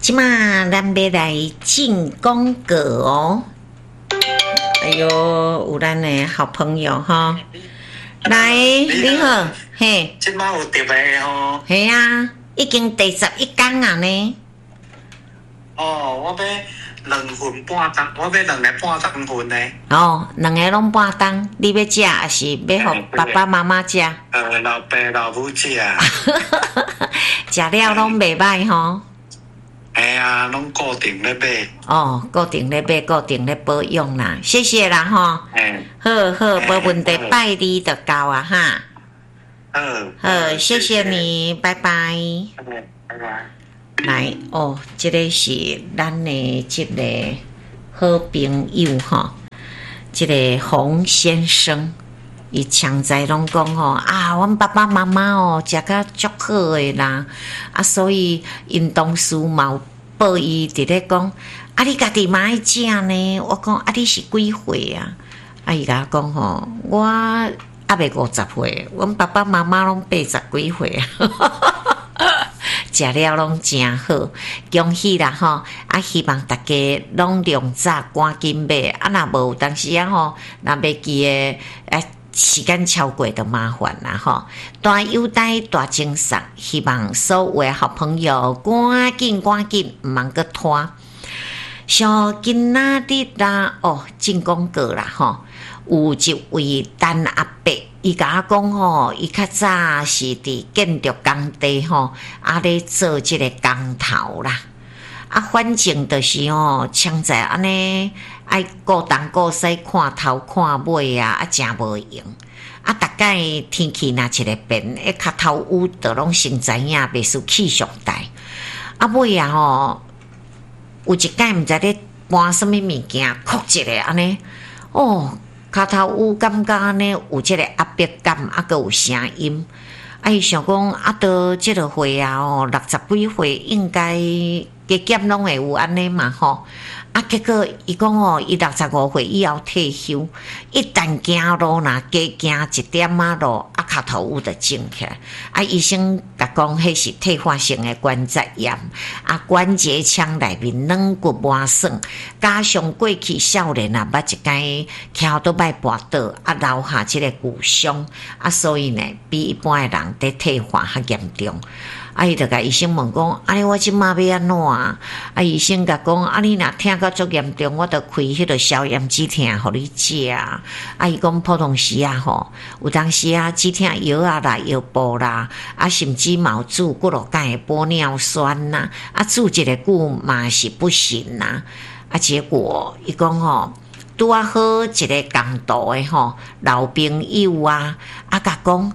即马咱要来进广告哦。哎呦，有咱的好朋友哈，来，你好，嘿， 即马有特别吼。 嘿啊，已经第11天啊呢。 哦，我要2份半当，我要2个半当份呢。 哦，2个拢半当，你要食还是要互爸爸妈妈食？ 老爸老母食。 食了拢袂歹吼。 哎呀，拢固定咧买。 哦，固定咧买，固定咧保养啦，谢谢啦吼。好好，无问题，拜你就够啊哈。好，谢谢你，拜拜。 拜拜。 来哦，这个是咱的这个好朋友哈，这个洪先生，伊常在拢讲吼啊，阮爸爸妈妈哦食甲足好的啦，啊，所以因同事嘛有报伊伫咧讲，啊，你家己嘛爱食呢？我讲啊，你是几岁啊？啊，伊甲我讲吼，我还未50岁，阮爸爸妈妈拢80几岁啊。食了拢真好，恭喜啦吼！啊，希望大家拢量早赶紧买，啊，若无当时啊吼，若要记诶，时间超过就麻烦啦吼。大优待大精神，希望所有诶好朋友赶紧，毋茫个拖。像今仔日啦，哦，进广告啦吼，有一位陈阿伯。伊甲我讲吼，伊较早是伫建筑工地吼，咧做即个工头啦。啊，反正就是吼，常在安尼爱顾东顾西看头看尾啊，真无用。啊，逐摆天气若一个变，脚头乌都拢先知影，袂输气象台。啊，尾啊吼，有一摆毋知咧搬什么物件，哭一个安尼，哦。脚头有感觉呢，有即个压迫感，啊，阁有声音。啊，伊想讲啊，到即个岁啊，哦，60几岁应该加减拢会有安尼嘛吼。啊，结果伊讲哦，伊65岁以后退休，一旦行路若加行1点仔路，啊，脚头有就肿起来。啊，医生甲讲，迄是退化性的关节炎，啊，关节腔内面软骨磨损，加上过去少年啊，捌一间徛倒摆跋倒，啊，留下即个骨伤，啊，所以呢，比一般的人伫退化较严重。啊，伊就甲医生问讲，啊，我即马要安怎啊？啊，医生甲讲，啊，你若听到足严重，我着开迄个消炎止痛，互你食。啊，伊讲普通时啊吼，有当时啊止痛药啊啦、药布啦，啊，甚至嘛有煮骨落钙的玻尿酸呐，啊，煮一个久嘛是不行呐。啊，结果伊讲吼，拄啊好一个共道的吼老朋友啊，啊，甲讲，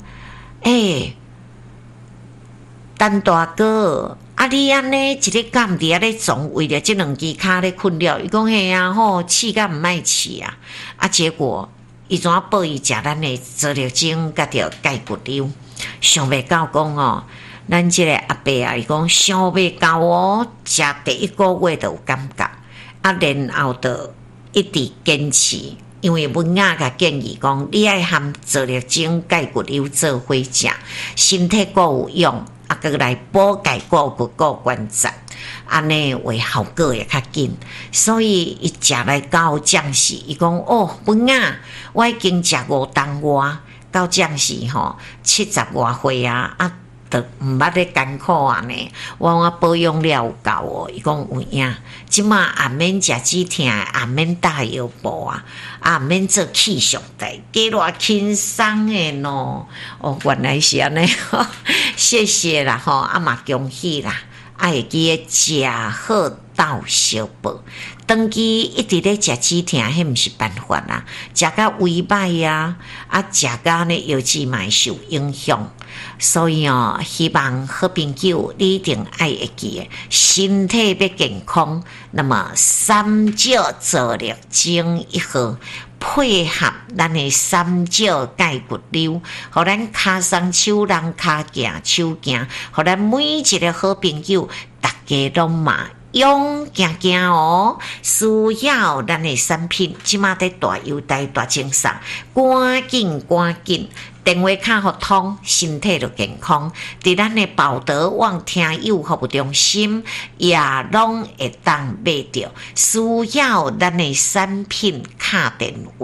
陈大哥，啊，你安尼一日干伫咧总为了这2支骹咧困扰，伊讲嘿啊吼，饲甲毋爱饲啊，啊，结果伊怎报伊食咱的泽力精甲着钙骨溜，想袂到讲哦，咱即个阿伯啊，伊讲想袂到哦，食第1个月就有感觉，啊，然后就一直坚持。因为文雅甲建议讲，你爱含泽力精、钙骨溜做伙食，身体够有用。啊，佮来补钙固骨固关节，安尼为效果会较紧。所以伊食来到降时，伊讲哦，本啊，我已经食5顿外，到降时吼70外岁啊，啊，都毋捌咧艰苦啊呢。我保养了有够哦，伊讲有影，即马也免食止痛，也免打药布啊，也免做气象台，加偌轻松的喏。哦，原来是安尼，谢谢啦吼，啊嘛恭喜啦，啊会记得食好斗相报。长期一直咧食止痛，迄毋是办法啦，食甲胃歹啊，啊食甲呢腰椎嘛受影响。所以哦，希望好朋友你一定爱会记的，身体要健康，那么3少泽力精1号。配合咱的3少钙骨溜，互咱骹松手人骹行手行，互咱每一个好朋友，大家拢嘛勇行行哦，需要咱的产品，即马在大优待大精送，赶紧赶紧！电话卡互通，身体就健康。伫咱的宝德旺听友服务中心，也拢会当买到。需要咱的产品卡电话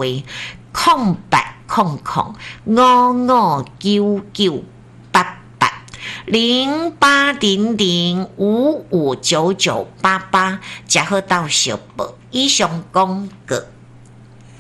080099880800559988，食好到小报。以上广告。